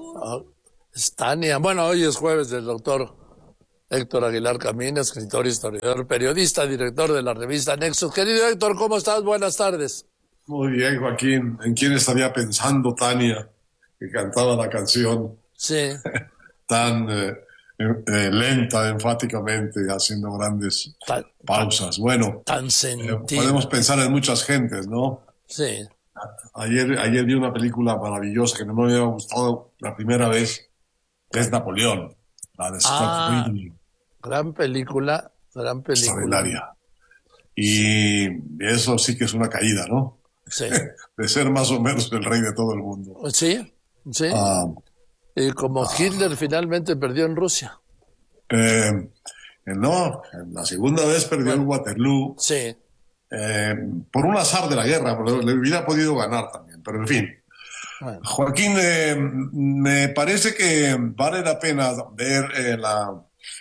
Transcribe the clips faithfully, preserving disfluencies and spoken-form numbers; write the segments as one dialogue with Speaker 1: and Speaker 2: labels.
Speaker 1: Ah, es Tania. Bueno, hoy es jueves del doctor Héctor Aguilar Camín, escritor, historiador, periodista, director de la revista Nexos. Querido Héctor, ¿cómo estás? Buenas tardes.
Speaker 2: Muy bien, Joaquín. ¿En quién estaría pensando Tania, que cantaba la canción
Speaker 1: Sí,
Speaker 2: tan eh, eh, lenta, enfáticamente, haciendo grandes
Speaker 1: tan, tan,
Speaker 2: pausas? Bueno,
Speaker 1: tan
Speaker 2: eh, podemos
Speaker 1: sentida.
Speaker 2: pensar en muchas gentes, ¿no?
Speaker 1: Sí.
Speaker 2: Ayer, ayer vi una película maravillosa que no me había gustado la primera vez, que es Napoleón, la de Scott
Speaker 1: Ah,
Speaker 2: Pilgrim,
Speaker 1: gran película, gran película.
Speaker 2: extraordinaria.
Speaker 1: Sí,
Speaker 2: Y eso sí que es una caída, ¿no?
Speaker 1: sí.
Speaker 2: De ser más o menos el rey de todo el mundo.
Speaker 1: Sí, sí.
Speaker 2: Ah,
Speaker 1: Y como Hitler finalmente perdió en Rusia.
Speaker 2: Eh, no, la segunda vez perdió en
Speaker 1: Bueno,
Speaker 2: Waterloo
Speaker 1: sí,
Speaker 2: eh, por un azar de la guerra, porque le hubiera podido ganar también, pero en fin.
Speaker 1: bueno.
Speaker 2: Joaquín, eh, me parece que vale la pena ver eh, la,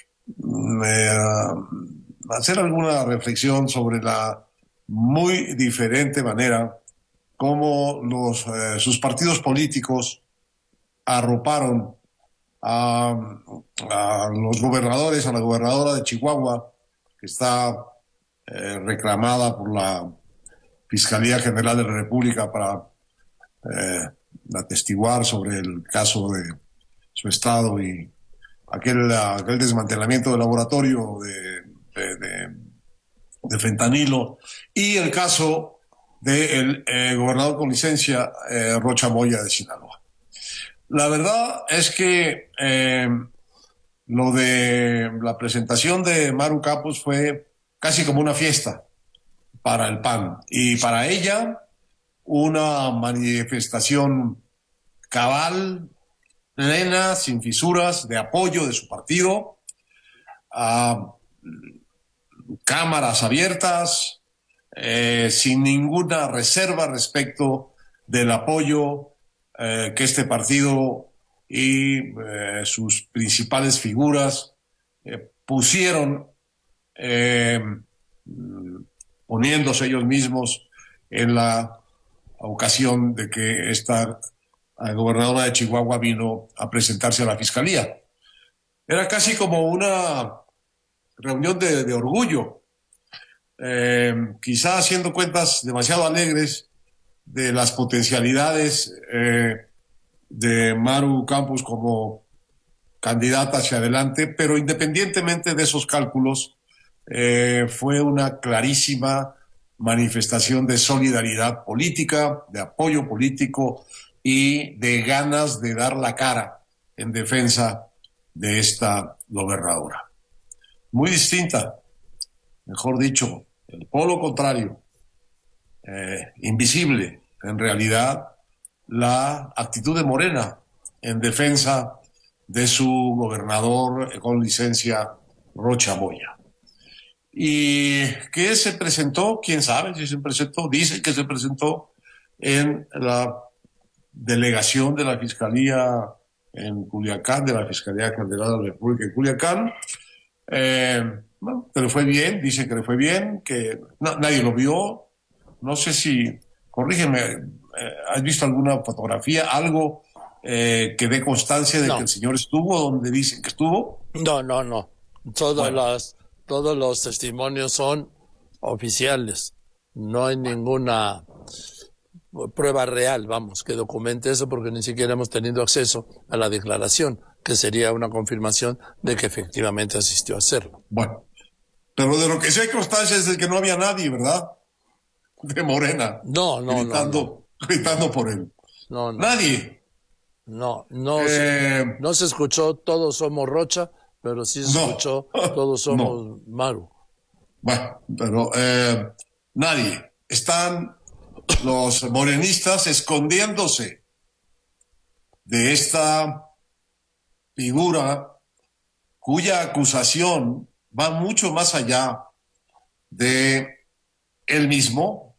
Speaker 2: eh, hacer alguna reflexión sobre la muy diferente manera como los, eh, sus partidos políticos arroparon a, a los gobernadores, a la gobernadora de Chihuahua, que está eh, reclamada por la Fiscalía General de la República para eh, atestiguar sobre el caso de su estado y aquel, aquel desmantelamiento del laboratorio de, de, de, de fentanilo, y el caso del eh, gobernador con licencia, eh, Rocha Moya de Sinaloa. La verdad es que eh, lo de la presentación de Maru Campos fue casi como una fiesta para el P A N y para ella una manifestación cabal, plena, sin fisuras, de apoyo de su partido, a cámaras abiertas, eh, sin ninguna reserva respecto del apoyo eh, que este partido y eh, sus principales figuras eh, pusieron, eh, poniéndose ellos mismos en la ocasión de que esta eh, gobernadora de Chihuahua vino a presentarse a la fiscalía. Era casi como una reunión de, de orgullo, eh, quizá haciendo cuentas demasiado alegres de las potencialidades eh, de Maru Campos como candidata hacia adelante, pero independientemente de esos cálculos, eh, fue una clarísima manifestación de solidaridad política, de apoyo político y de ganas de dar la cara en defensa de esta gobernadora. Muy distinta, mejor dicho, el polo contrario, eh, invisible, en realidad, la actitud de Morena en defensa de su gobernador con licencia, Rocha Moya. ¿Y qué se presentó? ¿Quién sabe si se presentó? Dice que se presentó en la delegación de la Fiscalía en Culiacán, de la Fiscalía General de la República en Culiacán. Eh, bueno, que le fue bien, dicen que le fue bien, que no, nadie lo vio. No sé si, corrígeme, eh, ¿has visto alguna fotografía, algo eh, que dé constancia de que el
Speaker 1: No,
Speaker 2: señor estuvo donde dicen que estuvo?
Speaker 1: no, no, no. Todas
Speaker 2: Bueno,
Speaker 1: las, todos los testimonios son oficiales. No hay ninguna prueba real, vamos, que documente eso, porque ni siquiera hemos tenido acceso a la declaración, que sería una confirmación de que efectivamente asistió a hacerlo.
Speaker 2: bueno. Pero de lo que sí hay constancia es de que no había nadie, ¿verdad? De Morena,
Speaker 1: No, no, no, no,
Speaker 2: gritando, gritando por él.
Speaker 1: no, no,
Speaker 2: Nadie.
Speaker 1: no, no se,
Speaker 2: Eh,
Speaker 1: no se escuchó Todos somos Rocha, pero sí se
Speaker 2: no,
Speaker 1: escuchó Todos
Speaker 2: no.
Speaker 1: somos Maru.
Speaker 2: Bueno, pero eh, nadie. Están los morenistas escondiéndose de esta figura cuya acusación va mucho más allá de él mismo,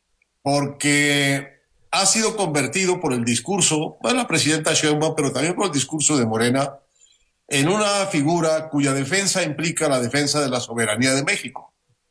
Speaker 2: porque ha sido convertido por el discurso de la presidenta Sheinbaum, pero también por el discurso de Morena, en una figura cuya defensa implica la defensa de la soberanía de México.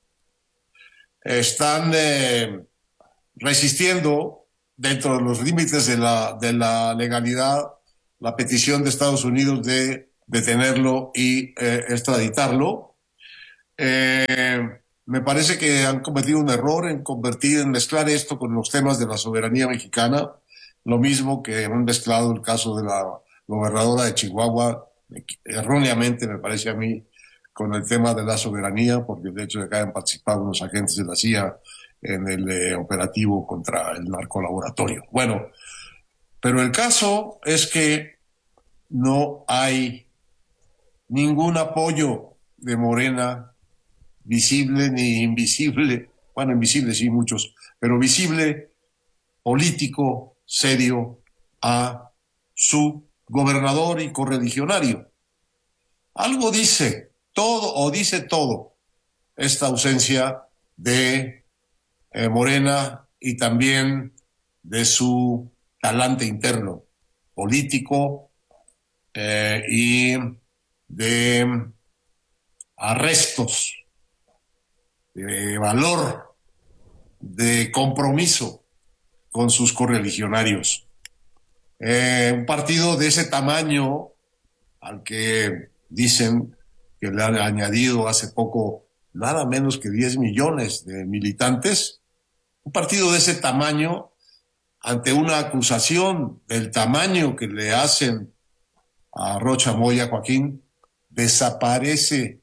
Speaker 2: Están eh, resistiendo dentro de los límites de la, de la legalidad la petición de Estados Unidos de detenerlo y eh, extraditarlo. Eh, me parece que han cometido un error en convertir, en mezclar esto con los temas de la soberanía mexicana, lo mismo que han mezclado el caso de la gobernadora de Chihuahua, erróneamente me parece a mí, con el tema de la soberanía, porque de hecho acá han participado los agentes de la C I A en el eh, operativo contra el narcolaboratorio. Bueno, pero el caso es que no hay ningún apoyo de Morena, visible ni invisible, bueno, invisible sí muchos, pero visible, político, serio, a su gobernador y correligionario. Algo dice todo o dice todo esta ausencia de eh, Morena y también de su talante interno, político eh, y de arrestos, de valor, de compromiso con sus correligionarios. Eh, un partido de ese tamaño, al que dicen que le han añadido hace poco nada menos que diez millones de militantes, un partido de ese tamaño, ante una acusación del tamaño que le hacen a Rocha Moya, Joaquín, desaparece,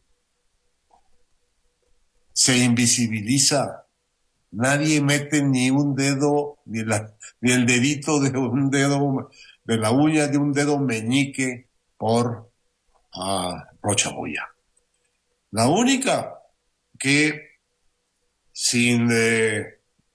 Speaker 2: se invisibiliza. Nadie mete ni un dedo, ni, la, ni el dedito de un dedo, de la uña de un dedo meñique por uh, Rocha Moya. La única que, sin eh,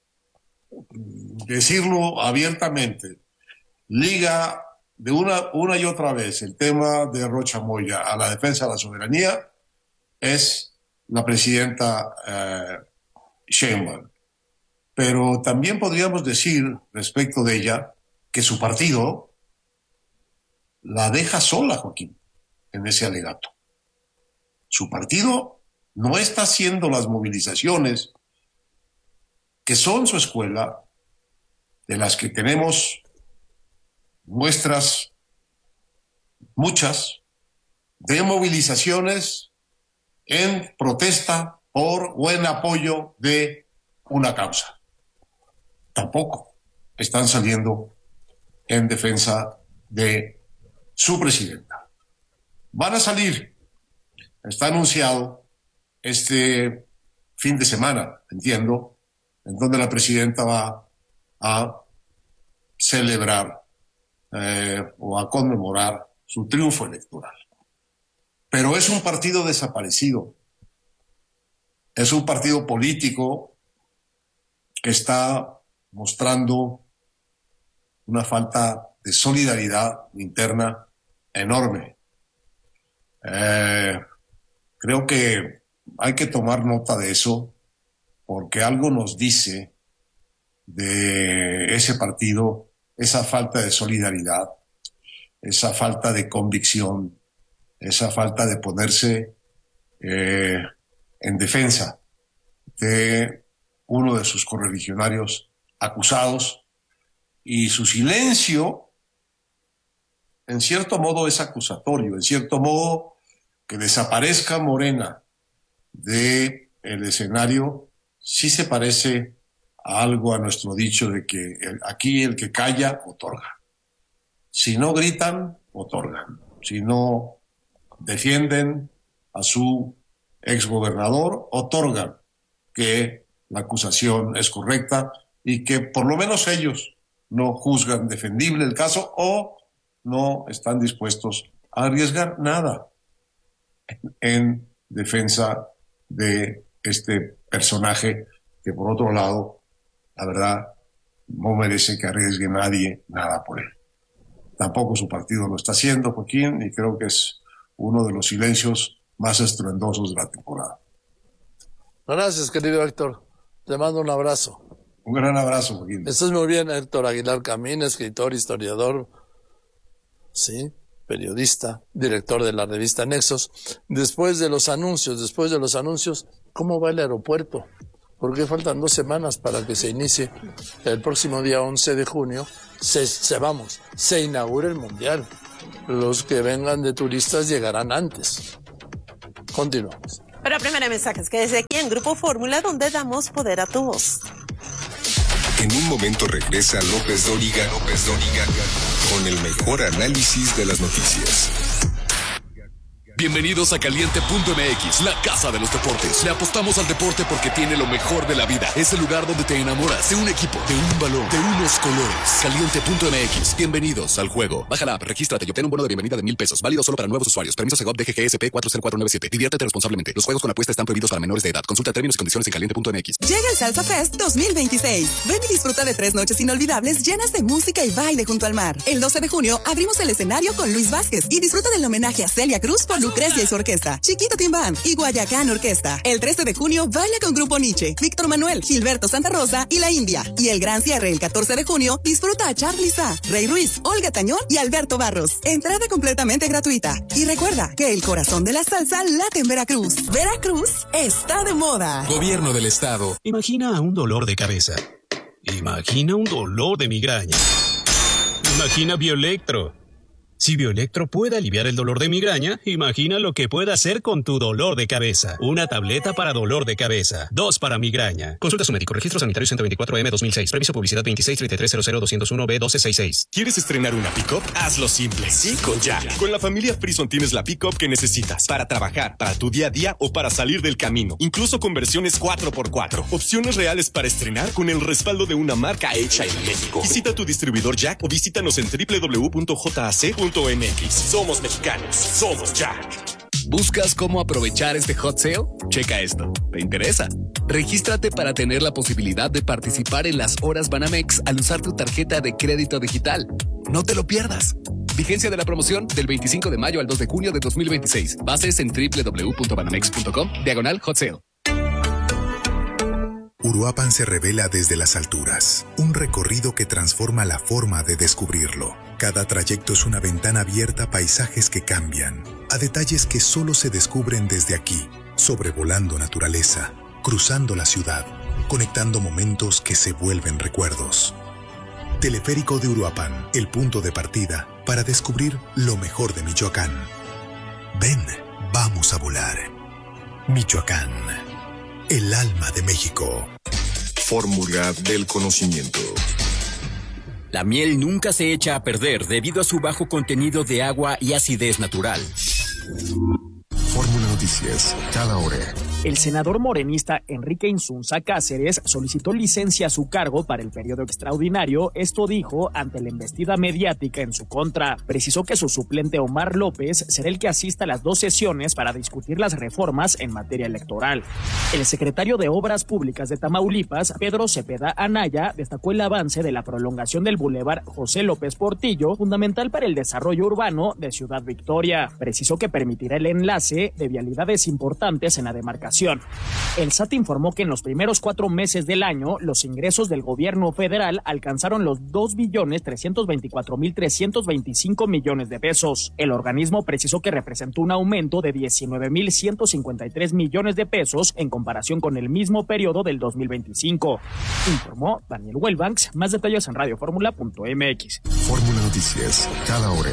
Speaker 2: decirlo abiertamente, liga de una, una y otra vez el tema de Rocha Moya a la defensa de la soberanía es la presidenta eh, Sheinbaum. Pero también podríamos decir respecto de ella que su partido la deja sola, Joaquín, en ese alegato. Su partido no está haciendo las movilizaciones que son su escuela, de las que tenemos muestras, muchas, de movilizaciones en protesta por o en apoyo de una causa. Tampoco están saliendo en defensa de su presidenta. Van a salir, está anunciado este fin de semana, entiendo, en donde la presidenta va a celebrar eh, o a conmemorar su triunfo electoral. Pero es un partido desaparecido, es un partido político que está mostrando una falta de solidaridad interna enorme. Eh, creo que hay que tomar nota de eso, porque algo nos dice de ese partido, esa falta de solidaridad, esa falta de convicción, esa falta de ponerse eh, en defensa de uno de sus correligionarios acusados, y su silencio en cierto modo es acusatorio, en cierto modo que desaparezca Morena del escenario sí se parece a algo a nuestro dicho de que el, aquí el que calla otorga. Si no gritan, otorgan. Si no defienden a su exgobernador, otorgan que la acusación es correcta y que por lo menos ellos no juzgan defendible el caso o no están dispuestos a arriesgar nada en defensa de este personaje que, por otro lado, la verdad, no merece que arriesgue nadie nada por él. Tampoco su partido lo está haciendo, Joaquín, y creo que es uno de los silencios más estruendosos de la temporada.
Speaker 1: Gracias, querido Héctor. Te mando un abrazo.
Speaker 2: Un gran abrazo, Joaquín.
Speaker 1: Estás muy bien, Héctor Aguilar Camín, escritor, historiador, sí, periodista, director de la revista Nexos. Después de los anuncios, después de los anuncios, ¿cómo va el aeropuerto? porque faltan dos semanas para que se inicie el próximo día once de junio, se, se vamos, se inaugure el Mundial. Los que vengan de turistas llegarán antes. Continuamos.
Speaker 3: Pero primero mensajes que desde aquí en Grupo Fórmula, donde damos poder a tu voz.
Speaker 4: En un momento regresa López Dóriga, López Dóriga, con el mejor análisis de las noticias.
Speaker 5: Bienvenidos a Caliente punto M X, la casa de los deportes. Le apostamos al deporte porque tiene lo mejor de la vida. Es el lugar donde te enamoras de un equipo, de un balón, de unos colores. Caliente punto M X, bienvenidos al juego. Baja la app, regístrate y obtén un bono de bienvenida de mil pesos. Válido solo para nuevos usuarios. Permiso Segov D G G S P cuatro cero cuatro nueve siete. Diviértete responsablemente. Los juegos con apuesta están prohibidos para menores de edad. Consulta términos y condiciones en Caliente punto M X.
Speaker 6: Llega el Salsa Fest dos mil veintiséis. Ven y disfruta de tres noches inolvidables llenas de música y baile junto al mar. El doce de junio abrimos el escenario con Luis Vázquez y disfruta del homenaje a Celia Cruz por Lucrecia y su orquesta, Chiquito Timbán y Guayacán Orquesta. El trece de junio baila con Grupo Nietzsche, Víctor Manuel, Gilberto Santa Rosa y La India. Y el gran cierre el catorce de junio disfruta a Charly Sa, Rey Ruiz, Olga Tañón y Alberto Barros. Entrada completamente gratuita. Y recuerda que el corazón de la salsa late en Veracruz. Veracruz está de moda.
Speaker 7: Gobierno del Estado.
Speaker 8: Imagina un dolor de cabeza. Imagina un dolor de migraña. Imagina Bioelectro. Si Bioelectro puede aliviar el dolor de migraña, imagina lo que puede hacer con tu dolor de cabeza. Una tableta para dolor de cabeza. Dos para migraña. Consulta a su médico. Registro sanitario ciento veinticuatro M dos mil seis. Previso publicidad veintiséis treinta y tres cero cero doscientos uno B doce sesenta y seis.
Speaker 9: ¿Quieres estrenar una pick-up? Hazlo simple. Sí, con Jack. Con la familia Frison tienes la pick-up que necesitas para trabajar, para tu día a día o para salir del camino. Incluso con versiones cuatro por cuatro. Opciones reales para estrenar con el respaldo de una marca hecha en México. Visita tu distribuidor Jack o visítanos en w w w punto j a c punto m x. Somos mexicanos. Somos Jack.
Speaker 5: ¿Buscas cómo aprovechar este hot sale? Checa esto. ¿Te interesa? Regístrate para tener la posibilidad de participar en las horas Banamex al usar tu tarjeta de crédito digital. No te lo pierdas. Vigencia de la promoción del veinticinco de mayo al dos de junio de dos mil veintiséis. Bases en w w w punto banamex punto com, diagonal hot sale.
Speaker 10: Uruapan se revela desde las alturas, un recorrido que transforma la forma de descubrirlo. Cada trayecto es una ventana abierta a paisajes que cambian, a detalles que solo se descubren desde aquí, sobrevolando naturaleza, cruzando la ciudad, conectando momentos que se vuelven recuerdos. Teleférico de Uruapan, el punto de partida para descubrir lo mejor de Michoacán. Ven, vamos a volar. Michoacán, el alma de México.
Speaker 4: Fórmula del conocimiento.
Speaker 11: La miel nunca se echa a perder debido a su bajo contenido de agua y acidez natural.
Speaker 4: Fórmula Noticias, cada hora.
Speaker 12: El senador morenista Enrique Insunza Cáceres solicitó licencia a su cargo para el periodo extraordinario. Esto dijo ante la embestida mediática en su contra. Precisó que su suplente Omar López será el que asista a las dos sesiones para discutir las reformas en materia electoral. El secretario de Obras Públicas de Tamaulipas, Pedro Cepeda Anaya, destacó el avance de la prolongación del bulevar José López Portillo, fundamental para el desarrollo urbano de Ciudad Victoria. Precisó que permitirá el enlace de vialidades importantes en la demarcación. El S A T informó que en los primeros cuatro meses del año, los ingresos del gobierno federal alcanzaron los dos billones trescientos veinticuatro mil trescientos veinticinco millones de pesos. El organismo precisó que representó un aumento de diecinueve mil ciento cincuenta y tres millones de pesos en comparación con el mismo periodo del dos mil veinticinco. Informó Daniel Wellbanks. Más detalles en radio fórmula punto m x.
Speaker 4: Fórmula Noticias, cada hora.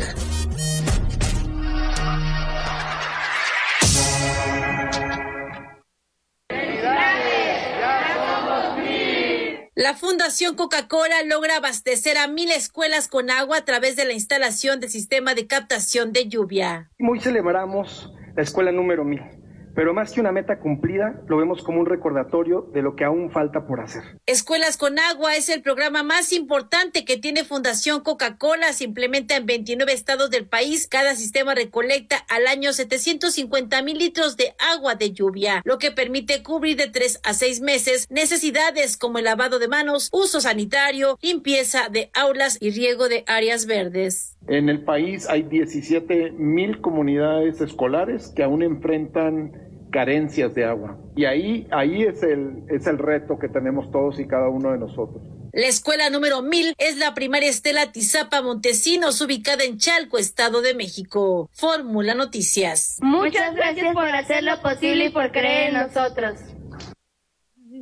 Speaker 13: La Fundación Coca-Cola logra abastecer a mil escuelas con agua a través de la instalación del sistema de captación de lluvia.
Speaker 14: Hoy celebramos la escuela número mil, pero más que una meta cumplida, lo vemos como un recordatorio de lo que aún falta por hacer.
Speaker 13: Escuelas con Agua es el programa más importante que tiene Fundación Coca-Cola. Se implementa en veintinueve estados del país. Cada sistema recolecta al año setecientos cincuenta mil litros de agua de lluvia, lo que permite cubrir de tres a seis meses necesidades como el lavado de manos, uso sanitario, limpieza de aulas y riego de áreas verdes.
Speaker 14: En el país hay diecisiete mil comunidades escolares que aún enfrentan carencias de agua. Y ahí, ahí es el, es el reto que tenemos todos y cada uno de nosotros.
Speaker 13: La escuela número mil es la primaria Estela Tizapa Montesinos, ubicada en Chalco, Estado de México. Fórmula Noticias.
Speaker 15: Muchas gracias por hacer lo posible y por creer en nosotros.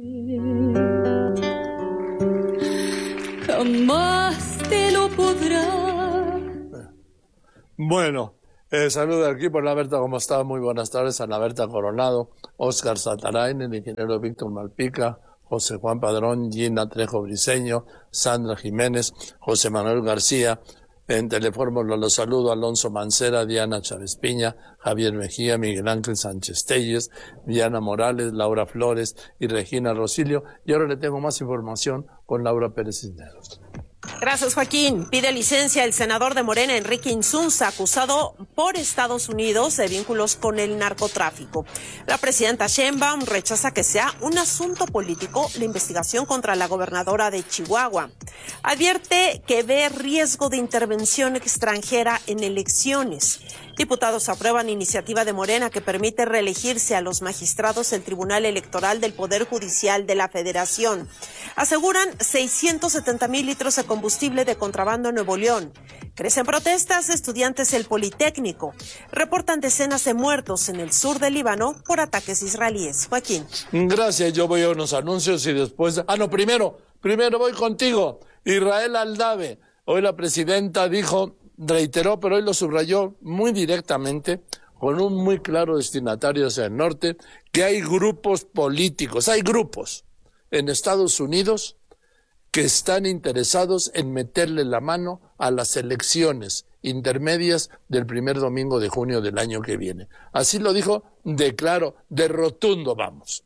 Speaker 7: Jamás te lo podrá.
Speaker 1: Bueno, eh, saludo al equipo. Ana Berta, ¿cómo está? Muy buenas tardes. Ana Berta Coronado, Óscar Satarain, el ingeniero Víctor Malpica, José Juan Padrón, Gina Trejo Briceño, Sandra Jiménez, José Manuel García. En Telefórmula los saludo: Alonso Mancera, Diana Chávez Piña, Javier Mejía, Miguel Ángel Sánchez Telles, Diana Morales, Laura Flores y Regina Rosilio. Y ahora le tengo más información con Laura Pérez Cisneros.
Speaker 3: Gracias, Joaquín. Pide licencia el senador de Morena, Enrique Insunza, acusado por Estados Unidos de vínculos con el narcotráfico. La presidenta Sheinbaum rechaza que sea un asunto político la investigación contra la gobernadora de Chihuahua. Advierte que ve riesgo de intervención extranjera en elecciones. Diputados aprueban iniciativa de Morena que permite reelegirse a los magistrados del Tribunal Electoral del Poder Judicial de la Federación. Aseguran seiscientos setenta mil litros de combustible de contrabando en Nuevo León. Crecen protestas de estudiantes del Politécnico. Reportan decenas de muertos en el sur del Líbano por ataques israelíes. Joaquín.
Speaker 1: Gracias, yo voy a unos anuncios y después... Ah, no, primero, primero voy contigo. Israel Aldave. Hoy la presidenta dijo... reiteró, pero hoy lo subrayó muy directamente, con un muy claro destinatario hacia el norte, que hay grupos políticos, hay grupos en Estados Unidos que están interesados en meterle la mano a las elecciones intermedias del primer domingo de junio del año que viene. Así lo dijo de claro, de rotundo, vamos.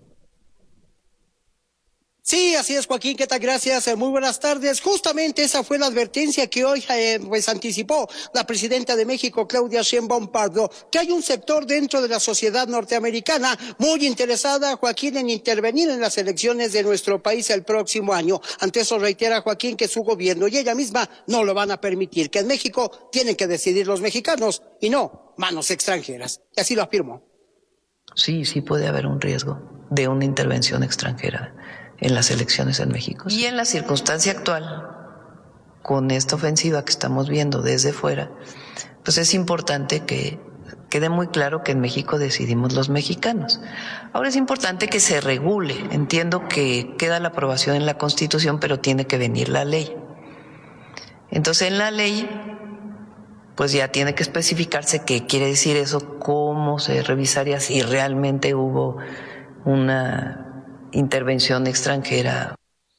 Speaker 15: Sí, así es, Joaquín, ¿qué tal? Gracias, eh, muy buenas tardes. Justamente esa fue la advertencia que hoy eh, pues anticipó la presidenta de México, Claudia Sheinbaum Pardo, que hay un sector dentro de la sociedad norteamericana muy interesada, Joaquín, en intervenir en las elecciones de nuestro país el próximo año. Ante eso reitera, Joaquín, que su gobierno y ella misma no lo van a permitir, que en México tienen que decidir los mexicanos y no manos extranjeras. Y así lo afirmó.
Speaker 16: Sí, sí puede haber un riesgo de una intervención extranjera en las elecciones en México. Y en la circunstancia actual, con esta ofensiva que estamos viendo desde fuera, pues es importante que quede muy claro que en México decidimos los mexicanos. Ahora es importante que se regule. Entiendo que queda la aprobación en la Constitución, pero tiene que venir la ley. Entonces en la ley, pues ya tiene que especificarse qué quiere decir eso, cómo se revisaría si realmente hubo una intervención extranjera.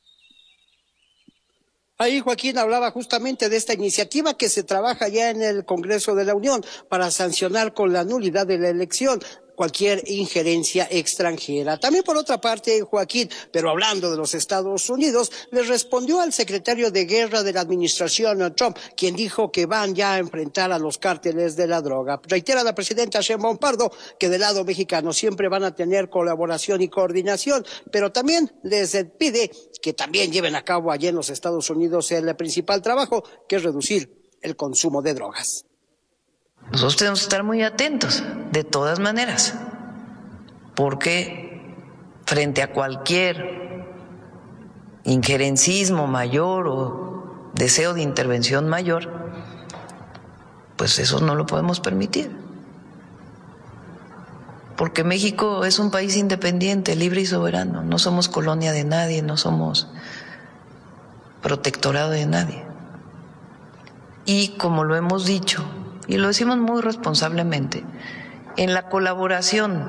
Speaker 15: Ahí Joaquín hablaba justamente de esta iniciativa que se trabaja ya en el Congreso de la Unión para sancionar con la nulidad de la elección cualquier injerencia extranjera. También por otra parte, Joaquín, pero hablando de los Estados Unidos, le respondió al secretario de Guerra de la administración Trump, quien dijo que van ya a enfrentar a los cárteles de la droga. Reitera la presidenta Sheinbaum Pardo que del lado mexicano siempre van a tener colaboración y coordinación, pero también les pide que también lleven a cabo allí en los Estados Unidos el principal trabajo, que es reducir el consumo de drogas.
Speaker 16: Nosotros tenemos que estar muy atentos, de todas maneras, porque frente a cualquier injerencismo mayor o deseo de intervención mayor, pues eso no lo podemos permitir. Porque México es un país independiente, libre y soberano, no somos colonia de nadie, no somos protectorado de nadie. Y como lo hemos dicho, y lo decimos muy responsablemente, en la colaboración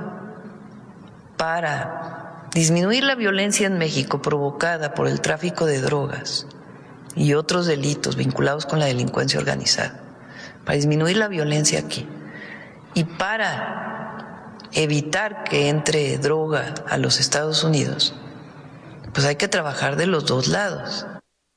Speaker 16: para disminuir la violencia en México provocada por el tráfico de drogas y otros delitos vinculados con la delincuencia organizada, para disminuir la violencia aquí y para evitar que entre droga a los Estados Unidos, pues hay que trabajar de los dos lados.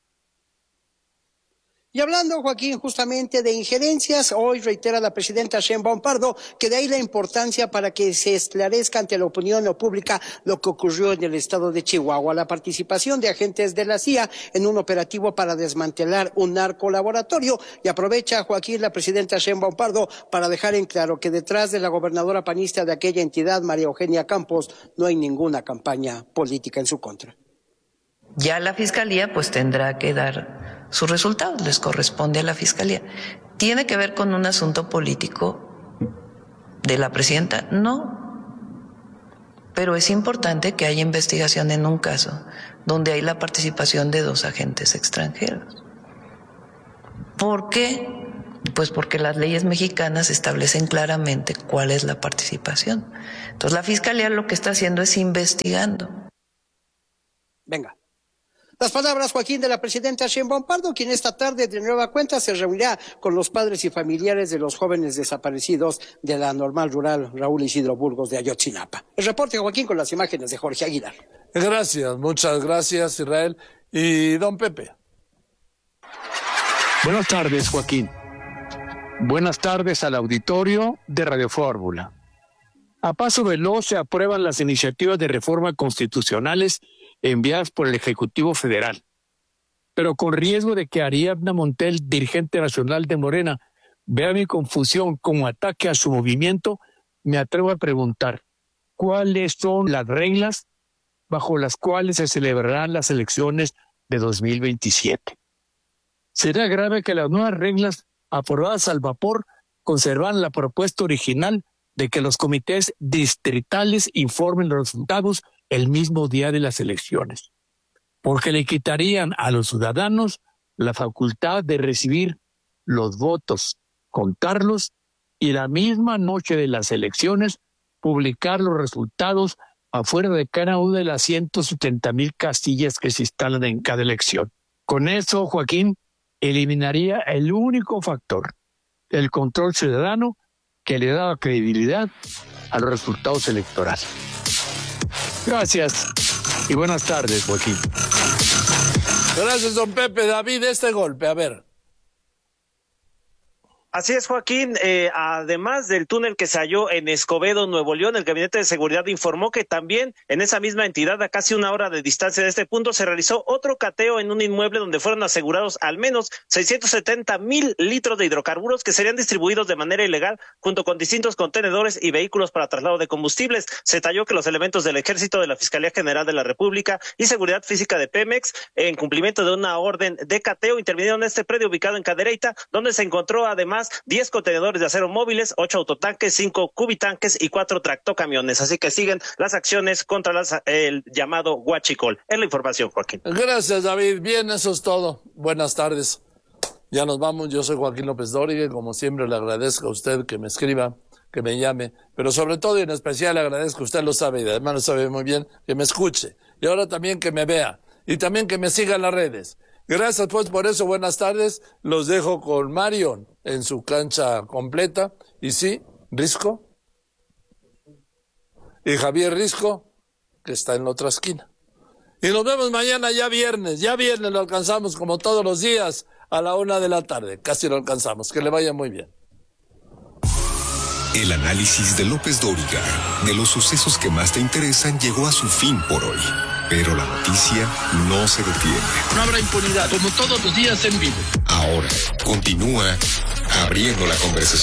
Speaker 15: Y hablando, Joaquín, justamente de injerencias, hoy reitera la presidenta Sheinbaum Pardo que de ahí la importancia para que se esclarezca ante la opinión pública lo que ocurrió en el estado de Chihuahua, la participación de agentes de la C I A en un operativo para desmantelar un narcolaboratorio. Y aprovecha, Joaquín, la presidenta Sheinbaum Pardo para dejar en claro que detrás de la gobernadora panista de aquella entidad, María Eugenia Campos, no hay ninguna campaña política en su contra.
Speaker 16: Ya la Fiscalía pues tendrá que dar sus resultados, les corresponde a la Fiscalía. ¿Tiene que ver con un asunto político de la presidenta? No, Pero es importante que haya investigación en un caso donde hay la participación de dos agentes extranjeros. ¿Por qué? Pues porque las leyes mexicanas establecen claramente cuál es la participación. Entonces la Fiscalía lo que está haciendo es investigando.
Speaker 15: Venga. Las palabras, Joaquín, de la presidenta Sheinbaum Pardo, quien esta tarde de nueva cuenta se reunirá con los padres y familiares de los jóvenes desaparecidos de la normal rural Raúl Isidro Burgos de Ayotzinapa. El reporte, Joaquín, con las imágenes de Jorge Aguilar.
Speaker 1: Gracias, muchas gracias, Israel. Y don Pepe.
Speaker 17: Buenas tardes, Joaquín. Buenas tardes al auditorio de Radio Fórmula. A paso veloz se aprueban las iniciativas de reforma constitucionales enviadas por el Ejecutivo Federal, pero con riesgo de que Ariadna Montiel, dirigente nacional de Morena, vea mi confusión como ataque a su movimiento, me atrevo a preguntar, ¿cuáles son las reglas bajo las cuales se celebrarán las elecciones de dos mil veintisiete? ¿Será grave que las nuevas reglas aprobadas al vapor conservan la propuesta original de que los comités distritales informen los resultados el mismo día de las elecciones? Porque le quitarían a los ciudadanos la facultad de recibir los votos, contarlos y la misma noche de las elecciones publicar los resultados afuera de cada una de las ciento setenta mil casillas que se instalan en cada elección. Con eso, Joaquín, eliminaría el único factor, el control ciudadano, que le daba credibilidad a los resultados electorales. Gracias y buenas tardes, Joaquín.
Speaker 1: Gracias, don Pepe. David, este golpe, a ver.
Speaker 18: Así es, Joaquín. Eh, además del túnel que se halló en Escobedo, Nuevo León, el Gabinete de Seguridad informó que también en esa misma entidad, a casi una hora de distancia de este punto, se realizó otro cateo en un inmueble donde fueron asegurados al menos seiscientos setenta mil litros de hidrocarburos que serían distribuidos de manera ilegal junto con distintos contenedores y vehículos para traslado de combustibles. Se detalló que los elementos del Ejército, de la Fiscalía General de la República y Seguridad Física de Pemex, en cumplimiento de una orden de cateo, intervinieron en este predio ubicado en Cadereyta, donde se encontró además diez contenedores de acero móviles, ocho autotanques, cinco cubitanques y cuatro tractocamiones. Así que siguen las acciones contra las, el llamado huachicol. Es la información, Joaquín.
Speaker 1: Gracias, David. Bien, eso es todo. Buenas tardes. Ya nos vamos. Yo soy Joaquín López Dóriga. Como siempre, le agradezco a usted que me escriba, que me llame, pero sobre todo y en especial le agradezco, usted lo sabe y además lo sabe muy bien, que me escuche. Y ahora también que me vea. Y también que me siga en las redes. Gracias pues por eso, buenas tardes. Los dejo con Marion en su cancha completa. Y sí, Risco. Y Javier Risco, que está en la otra esquina. Y nos vemos mañana ya viernes. Ya viernes lo alcanzamos como todos los días a la una de la tarde. Casi lo alcanzamos. Que le vaya muy bien.
Speaker 4: El análisis de López Dóriga de los sucesos que más te interesan llegó a su fin por hoy. Pero la noticia no se detiene.
Speaker 1: No habrá impunidad, como todos los días en vivo.
Speaker 4: Ahora continúa abriendo la conversación.